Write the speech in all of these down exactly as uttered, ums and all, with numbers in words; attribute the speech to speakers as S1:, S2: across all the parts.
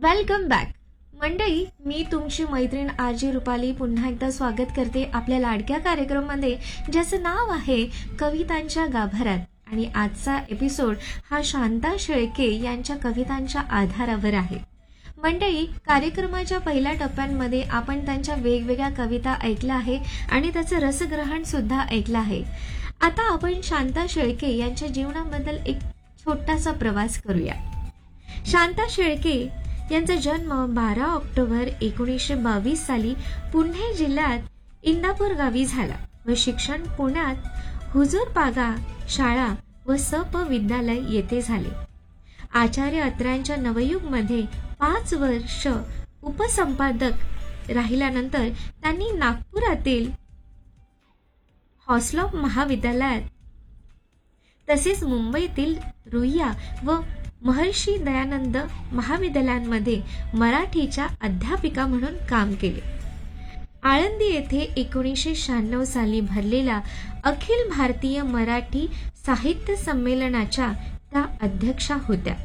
S1: Welcome back मंडळी. मी तुमची मैत्रीण आजी रुपाली पुन्हा एकदा स्वागत करते आपल्या लाडक्या कार्यक्रमामध्ये, ज्याचं नाव आहे कवितांच्या गाभाऱ्यात. आणि आजचा एपिसोड हा शांता शेळके यांच्या कवितांच्या आधारावर आहे. मंडळी, कार्यक्रमाच्या पहिल्या टप्प्यांमध्ये आपण त्यांच्या वेगवेगळ्या कविता ऐकल्या आहे आणि त्याचं रसग्रहण सुद्धा ऐकलं आहे. आता आपण शांता शेळके यांच्या जीवनाबद्दल एक छोटासा प्रवास करूया. शांता शेळके यांचा जन्म बारा ऑक्टोबर एकोणीसशे बावीस साली पुणे जिल्ह्यात इंदापूर गावी झाला व शिक्षण पुण्यात हुजूर पागा शाळा व सप विद्यालय येथे झाले. आचार्य अत्र्यांच्या नवयुगमध्ये पाच वर्ष उपसंपादक राहिल्यानंतर त्यांनी नागपुरातील हॉस्लॉप महाविद्यालयात तसेच मुंबईतील रुईया व महर्षी दयानंद महाविद्यालयांमध्ये मराठीच्या अध्यापिका म्हणून काम केले. आळंदी येथे एकोणीसशे शहाण्णव साली भरलेल्या अखिल भारतीय मराठी साहित्य संमेलनाच्या त्या अध्यक्षा होत्या.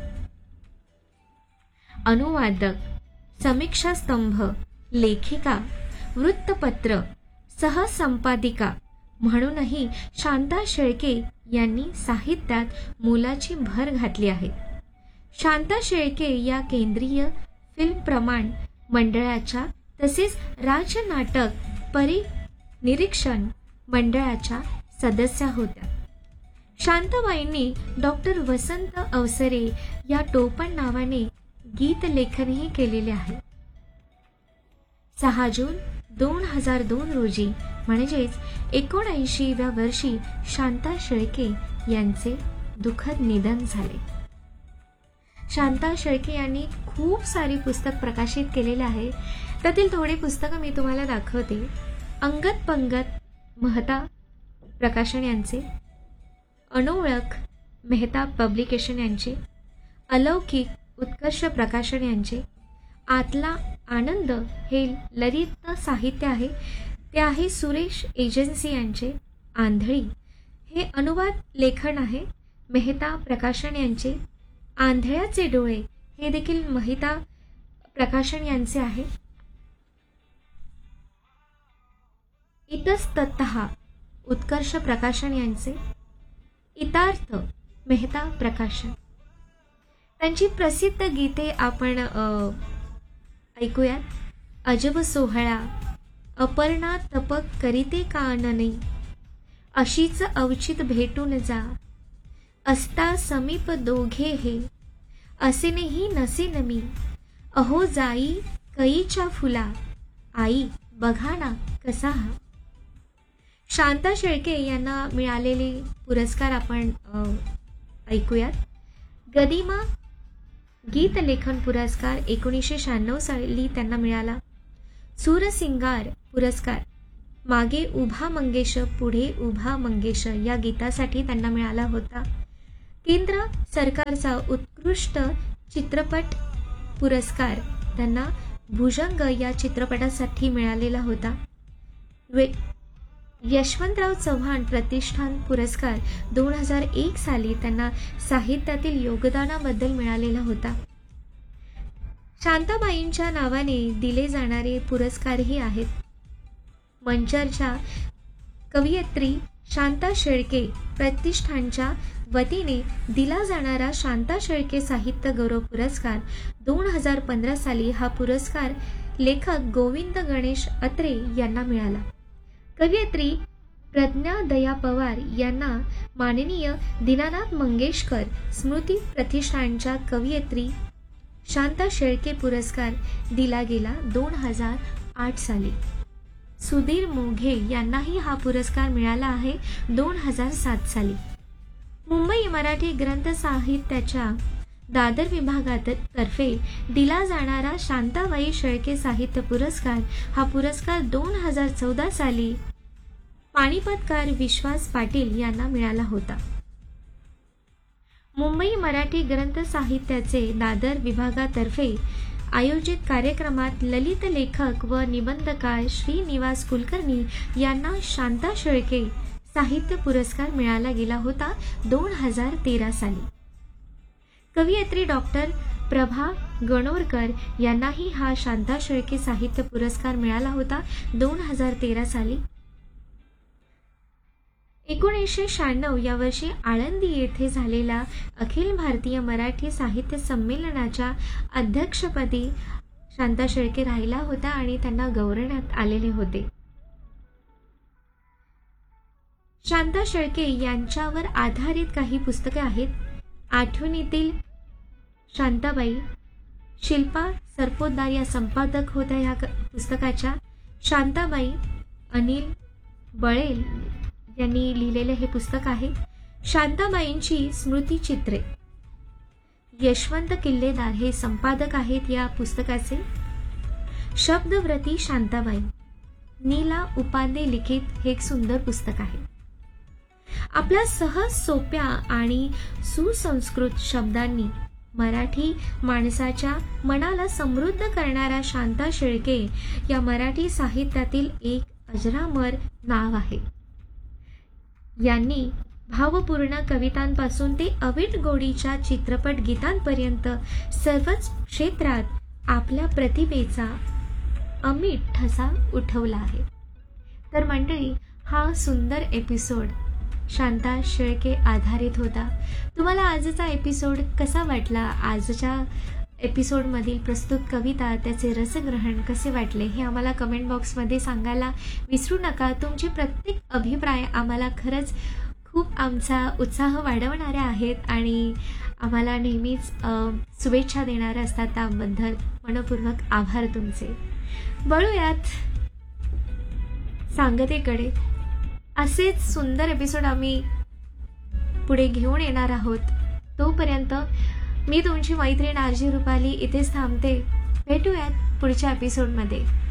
S1: अनुवादक, समीक्षा स्तंभ, लेखिका, वृत्तपत्र सहसंपादिका म्हणूनही शांता शेळके यांनी साहित्यात मोलाची भर घातली आहे. शांता शेळके या केंद्रीय फिल्म प्रमाण मंडळाच्या तसेच राज्य नाटक परिनिरीक्षण मंडळाच्या सदस्या होत्या. शांताबाईंनी डॉक्टर वसंत अवसरे या टोपण नावाने गीत लेखनही केलेले आहे. सहा जून दोन हजार दोन रोजी म्हणजेच एकोणऐंशीव्या वर्षी शांता शेळके यांचे दुःखद निधन झाले. शांता शेळके यांनी खूप सारी पुस्तक प्रकाशित केलेले आहे. त्यातील थोडी पुस्तकं मी तुम्हाला दाखवते. अंगत पंगत महता प्रकाशन यांचे, अनोळख मेहता पब्लिकेशन यांचे, अलौकिक उत्कर्ष प्रकाशन यांचे, आतला आनंद हे ललित साहित्य आहे ते आहे सुरेश एजन्सी यांचे, आंधळी हे अनुवाद लेखन आहे मेहता प्रकाशन यांचे, आंधळ्याचे डोळे हे देखील महिता प्रकाशन यांचे आहे, इतस्ततः उत्कर्ष प्रकाशन यांचे, इतार्थ मेहता प्रकाशन. त्यांची प्रसिद्ध गीते आपण ऐकूयात. अजब सोहळा, अपर्णा तपक करीते कानने, अशीच अवचित भेटून जा, असता समीप दोघे हे, असेनेही नसेन मी, अहो जाई कईच्या फुला, आई बघा ना कसा हा. शांता शेळके यांना मिळालेले पुरस्कार आपण ऐकूयात. गदिमा गीत लेखन पुरस्कार एकोणीसशे शहाण्णव साली त्यांना मिळाला. सूरसिंगार पुरस्कार मागे उभा मंगेश पुढे उभा मंगेश या गीतासाठी त्यांना मिळाला होता. केंद्र सरकारचा उत्कृष्ट चित्रपट पुरस्कार त्यांना भुजंग या चित्रपटासाठी मिळालेला होता. वे यशवंतराव चव्हाण प्रतिष्ठान पुरस्कार दोन हजार एक साली त्यांना साहित्यातील योगदानाबद्दल मिळालेला होता. शांताबाईंच्या नावाने दिले जाणारे पुरस्कारही आहेत. मंचरच्या कवयित्री शांता शेळके प्रतिष्ठानच्या वतीने दिला जाणारा शांता शेळके साहित्य गौरव पुरस्कार दोन हजार पंधरा साली हा पुरस्कार लेखक गोविंद गणेश अत्रे यांना मिळाला. कवयित्री प्रज्ञा दया पवार यांना माननीय दीनानाथ मंगेशकर स्मृती प्रतिष्ठानच्या कवयित्री शांता शेळके पुरस्कार दिला गेला दोन हजार आठ साली. सुधीर मोघे यांनाही हा पुरस्कार मिळाला आहे दोन हजार सात साली. मुंबई मराठी ग्रंथ साहित्याच्या दादर विभागात तर्फे दिला जाणारा शांताबाई शेळके साहित्य पुरस्कार हा पुरस्कार दोन हजार चौदा साली पानिपतकार विश्वास पाटील यांना मिळाला होता. मुंबई मराठी ग्रंथ साहित्याचे दादर विभागातर्फे आयोजित कार्यक्रमात ललित लेखक व निबंधकार श्रीनिवास कुलकर्णी यांना शांता शेळके साहित्य पुरस्कार मिळाला गेला होता दोन हजार तेरा साली. कवयित्री डॉक्टर प्रभा गणोरकर यांनाही हा शांता शेळके साहित्य पुरस्कार मिळाला होता दोन हजार तेरा साली. एकोणीसशे शहाण्णव या वर्षी आळंदी येथे झालेल्या अखिल भारतीय मराठी साहित्य संमेलनाच्या अध्यक्षपदी शांता शेळके राहिला होता आणि त्यांना गौरवण्यात आलेले होते. शांता शेळके यांच्यावर आधारित काही पुस्तके आहेत. आठवणीतील शांताबाई, शिल्पा सरपोतदार या संपादक होत्या ह्या पुस्तकाच्या. शांताबाई अनिल बळेल यांनी लिहिलेले हे पुस्तक आहे. शांताबाईंची स्मृतिचित्रे, यशवंत किल्लेदार हे संपादक आहेत या पुस्तकाचे. शब्दव्रती शांताबाई, नीला उपाध्ये लिखित हे एक सुंदर पुस्तक आहे. आपल्या सहज सोप्या आणि सुसंस्कृत शब्दांनी मराठी माणसाच्या मनाला समृद्ध करणाऱ्या शांता शेळके या मराठी साहित्यातील एक अजरामर नाव आहे. यांनी भावपूर्ण कवितांपासून ते अवीट गोडीच्या चित्रपट गीतांपर्यंत सर्वच क्षेत्रात आपल्या प्रतिभेचा अमिट ठसा उठवला आहे. तर मंडळी, हा सुंदर एपिसोड शांता शेळके आधारित होता. तुम्हाला आजचा एपिसोड कसा वाटला? आजच्या एपिसोडमधील प्रस्तुत कविता, त्याचे रसग्रहण कसे वाटले हे आम्हाला कमेंट बॉक्समध्ये सांगायला विसरू नका. तुमचे प्रत्येक अभिप्राय आम्हाला खरंच खूप आमचा उत्साह वाढवणारे आहेत आणि आम्हाला नेहमीच शुभेच्छा देणारे असतात. त्याबद्दल मनपूर्वक आभार तुमचे. वळूयात सांगतेकडे. असेच सुंदर एपिसोड आम्ही पुढे घेऊन येणार आहोत. तोपर्यंत मी तुमची मैत्रीण आरजी रुपाली इथेच थांबते. भेटूयात पुढच्या एपिसोडमध्ये.